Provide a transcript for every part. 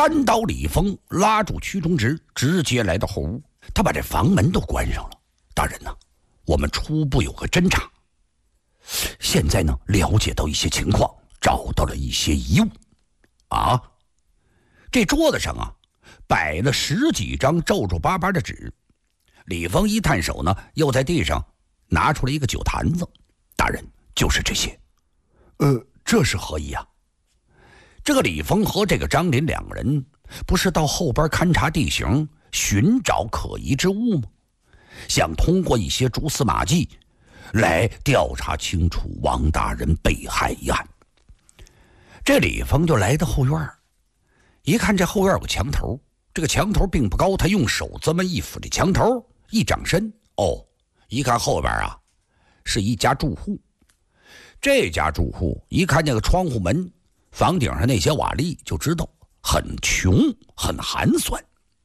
单刀李峰拉住曲中直，直接来到后屋。他把这房门都关上了。大人呢，我们初步有个侦查，现在呢了解到一些情况，找到了一些遗物。啊，这桌子上啊摆了10几张皱皱巴巴的纸。李峰一探手呢，又在地上拿出了一个酒坛子。大人，就是这些。这是何意啊？这个李峰和这个张林两个人不是到后边勘察地形，寻找可疑之物吗？想通过一些蛛丝马迹来调查清楚王大人被害一案。这李峰就来到后院，一看这后院有个墙头，这个墙头并不高，他用手这么一抚这墙头，一掌身，一看后边啊是一家住户。这家住户一看那个窗户门房顶上那些瓦砾，就知道很穷很寒酸。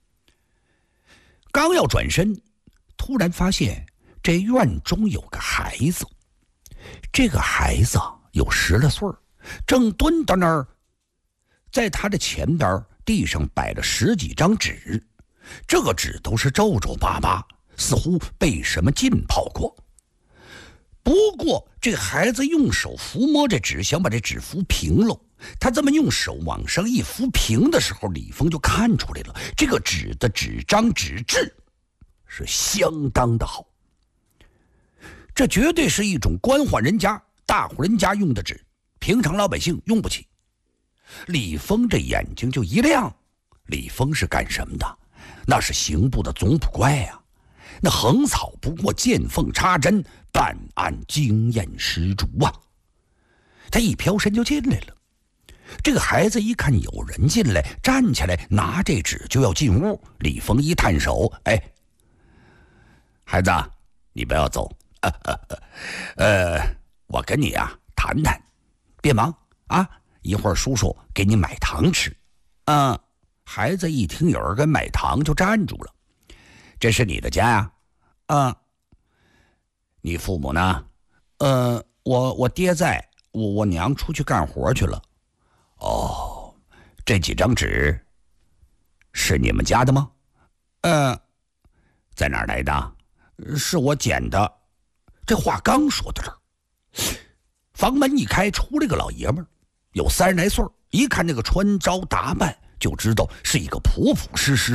刚要转身，突然发现这院中有个孩子。这个孩子有10来岁，正蹲到那儿，在他的前边地上摆了10几张纸，这个纸都是皱皱巴巴，似乎被什么浸泡过。不过这孩子用手抚摸这纸，想把这纸抚平了。他这么用手往上一抚平的时候，李峰就看出来了，这个纸的纸张纸质是相当的好，这绝对是一种官宦人家大户人家用的纸，平常老百姓用不起。李峰这眼睛就一亮。李峰是干什么的？那是刑部的总捕快啊，那横草不过见缝插针，办案经验十足啊。他一飘身就进来了。这个孩子一看有人进来，站起来拿这纸就要进屋。李峰一探手，孩子，你不要走，我跟你啊谈谈，别忙啊，一会儿叔叔给你买糖吃。孩子一听有人跟买糖就站住了。这是你的家呀？你父母呢？我爹在，我娘出去干活去了。这几张纸是你们家的吗？在哪儿来的？是我捡的。这话刚说到这儿，房门一开，出来个老爷们儿，有30来岁，一看那个穿着打扮就知道是一个朴朴实实